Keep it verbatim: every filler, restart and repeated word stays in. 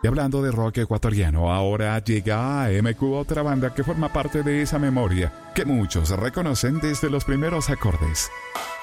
Y hablando de rock ecuatoriano, ahora llega a M Q, otra banda que forma parte de esa memoria que muchos reconocen desde los primeros acordes.